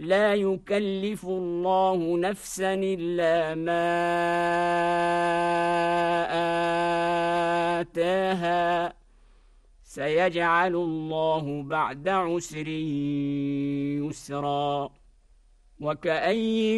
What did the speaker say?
لا يكلف الله نفسا إلا ما آتاها سيجعل الله بعد عسر يسرا وكأي